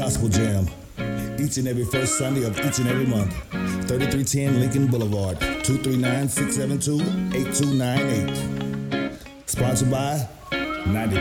Gospel Jam. Each and every first Sunday of each and every month. 3310 Lincoln Boulevard, 239-672-8298. Sponsored by 90.